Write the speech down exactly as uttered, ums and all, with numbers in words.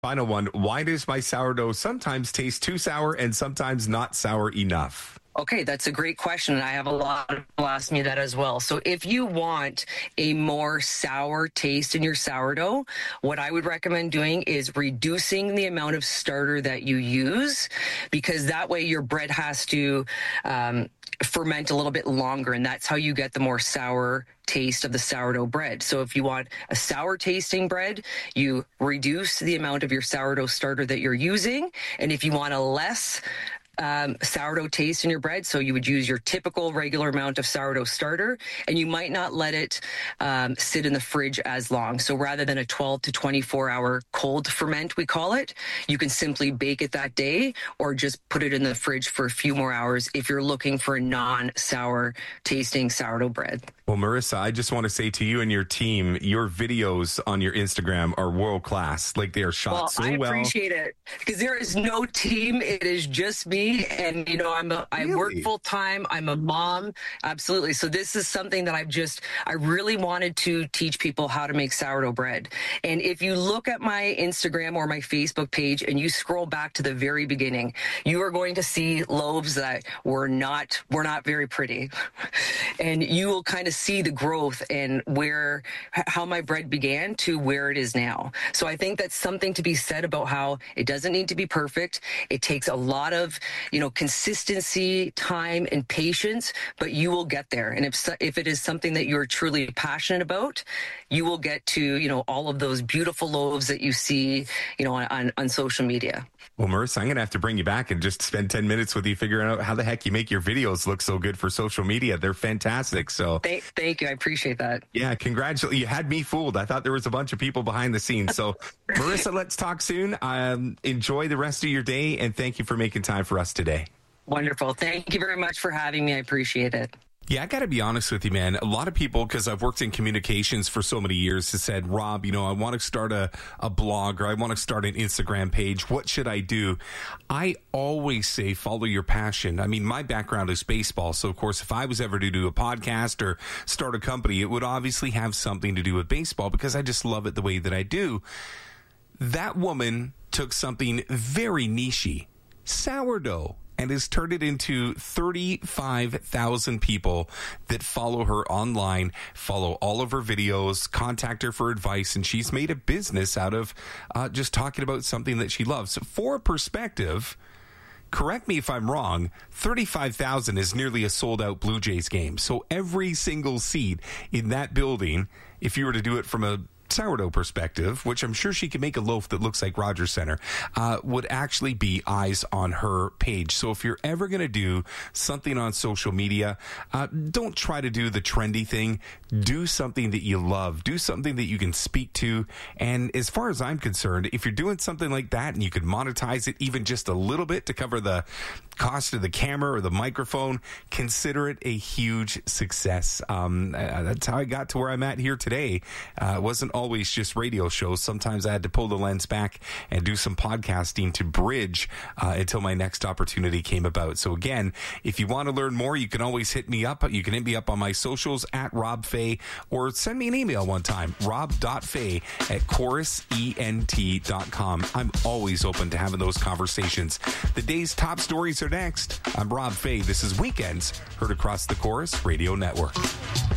Final one. Why does my sourdough sometimes taste too sour and sometimes not sour enough? Okay, that's a great question. And I have a lot of people ask me that as well. So if you want a more sour taste in your sourdough, what I would recommend doing is reducing the amount of starter that you use, because that way your bread has to um, ferment a little bit longer, and that's how you get the more sour taste of the sourdough bread. So if you want a sour tasting bread, you reduce the amount of your sourdough starter that you're using. And if you want a less Um, sourdough taste in your bread, so you would use your typical regular amount of sourdough starter, and you might not let it um, sit in the fridge as long. So rather than a twelve to twenty-four hour cold ferment, we call it, you can simply bake it that day or just put it in the fridge for a few more hours if you're looking for a non-sour tasting sourdough bread. Well, Marissa, I just want to say to you and your team, your videos on your Instagram are world class. Like, they are shot well, so I well. I appreciate it, because there is no team. It is just me. And, you know, I'm a, I really? work full time. I'm a mom. Absolutely. So this is something that I've just, I really wanted to teach people how to make sourdough bread. And if you look at my Instagram or my Facebook page and you scroll back to the very beginning, you are going to see loaves that were not, were not very pretty. And you will kind of see the growth and where, how my bread began to where it is now. So I think that's something to be said about how it doesn't need to be perfect. It takes a lot of, you know, consistency, time, and patience, but you will get there. And if if it is something that you're truly passionate about, you will get to, you know, all of those beautiful loaves that you see, you know, on, on social media. Well, Marissa, I'm going to have to bring you back and just spend ten minutes with you figuring out how the heck you make your videos look so good for social media. They're fantastic. So thank, thank you. I appreciate that. Yeah, congratulations. You had me fooled. I thought there was a bunch of people behind the scenes. So Marissa, let's talk soon. Um, enjoy the rest of your day, and thank you for making time for us today. Wonderful. Thank you very much for having me. I appreciate it. Yeah, I got to be honest with you, man. A lot of people, because I've worked in communications for so many years, have said, Rob, you know, I want to start a, a blog, or I want to start an Instagram page. What should I do? I always say, follow your passion. I mean, my background is baseball. So, of course, if I was ever to do a podcast or start a company, it would obviously have something to do with baseball, because I just love it the way that I do. That woman took something very niche-y, sourdough, and has turned it into thirty-five thousand people that follow her online, follow all of her videos, contact her for advice, and she's made a business out of uh, just talking about something that she loves. For perspective, correct me if I'm wrong, thirty-five thousand is nearly a sold-out Blue Jays game. So every single seat in that building, if you were to do it from a sourdough perspective, which I'm sure she can make a loaf that looks like Rogers Center, uh, would actually be eyes on her page. So if you're ever going to do something on social media, uh, don't try to do the trendy thing. Do something that you love. Do something that you can speak to. And as far as I'm concerned, if you're doing something like that and you could monetize it even just a little bit to cover the cost of the camera or the microphone, consider it a huge success. Um, uh, that's how I got to where I'm at here today. Uh, it wasn't always just radio shows. Sometimes I had to pull the lens back and do some podcasting to bridge uh, until my next opportunity came about. So again, if you want to learn more, you can always hit me up. You can hit me up on my socials at Rob Fay, or send me an email one time, rob.fay at chorus ent dot com. I'm always open to having those conversations. The day's top stories are next. I'm Rob Fay. This is Weekends, heard across the Chorus Radio Network.